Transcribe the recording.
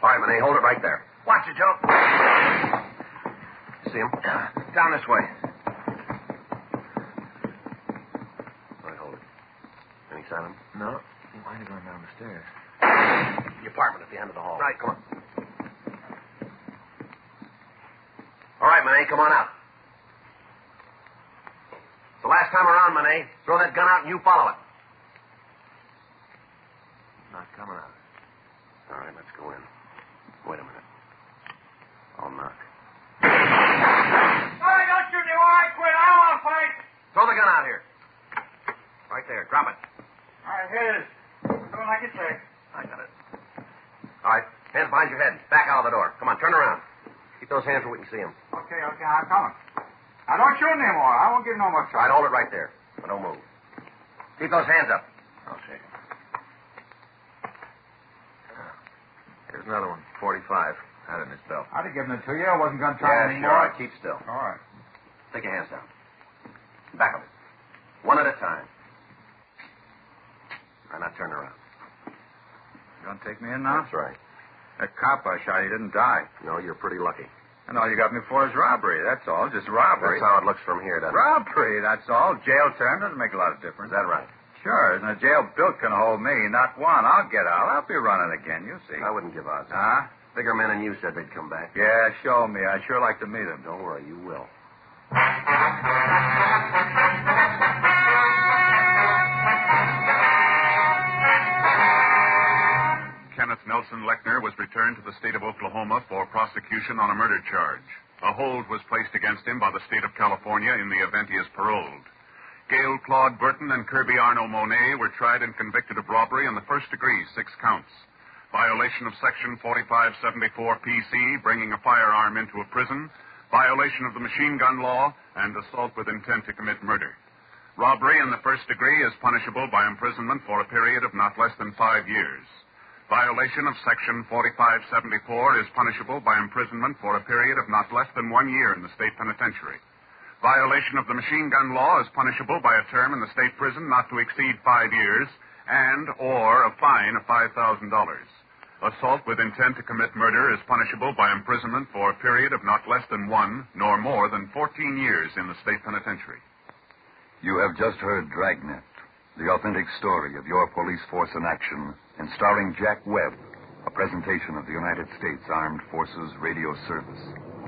All right, Monet, hold it right there. Watch it, Joe. See him? Down this way. All right, hold it. Any sign of him? No. He might have gone down the stairs. The apartment at the end of the hall. Right. Come on. All right, Monet, come on out. It's the last time around, Monet. Throw that gun out and you follow it. Not coming out. All right, let's go in. Wait a minute. I'll knock. Hey, don't shoot me while I quit. I want to fight. Throw the gun out here. Right there. Drop it. All right, here it is. Doing like you say. I got it. All right. Hands behind your head. Back out of the door. Come on, turn around. Keep those hands where we can see them. Okay, I'm coming. Now, don't shoot anymore. I won't give no more All right, trouble. hold it right there. But don't move. Keep those hands up. I'll shake him. Here's another one. 45. Had it in his belt. I'd have given it to you. I wasn't going to try Yeah, anymore. sure. All right, keep still. All right. Take your hands down. Back up. One at a time. All right, now turn around. You going to take me in now? That's right. That cop I shot, he didn't die. No, you're pretty lucky. And all you got me for is robbery. That's all. Just robbery. That's how it looks from here, doesn't it? Robbery, that's all. Jail term doesn't make a lot of difference. Is that right? Sure. Isn't a jail built can hold me? Not one. I'll get out. I'll be running again. You see. I wouldn't give out. Huh? Bigger men than you said they'd come back. Yeah, show me. I'd sure like to meet him. Don't worry, you will. Kenneth Nelson Lechner was returned to the state of Oklahoma for prosecution on a murder charge. A hold was placed against him by the state of California in the event he is paroled. Gail Claude Burton and Kirby Arno Monet were tried and convicted of robbery in the first degree, 6 counts. Violation of Section 4574 PC, bringing a firearm into a prison, violation of the machine gun law, and assault with intent to commit murder. Robbery in the first degree is punishable by imprisonment for a period of not less than 5 years. Violation of Section 4574 is punishable by imprisonment for a period of not less than 1 year in the state penitentiary. Violation of the machine gun law is punishable by a term in the state prison not to exceed 5 years and or a fine of $5,000. Assault with intent to commit murder is punishable by imprisonment for a period of not less than 1 nor more than 14 years in the state penitentiary. You have just heard Dragnet, the authentic story of your police force in action, and starring Jack Webb, a presentation of the United States Armed Forces Radio Service.